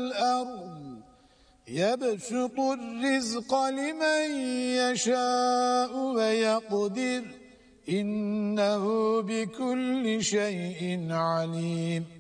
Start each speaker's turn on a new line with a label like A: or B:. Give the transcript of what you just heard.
A: الأرض يبسط الرزق لمن يشاء ويقدر إنه بكل شيء عليم